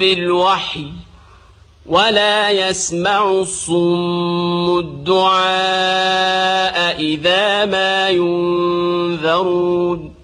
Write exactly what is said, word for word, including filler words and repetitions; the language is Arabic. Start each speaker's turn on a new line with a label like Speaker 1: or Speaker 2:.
Speaker 1: بالوحي ولا يسمع الصم الدعاء إذا ما ينذرون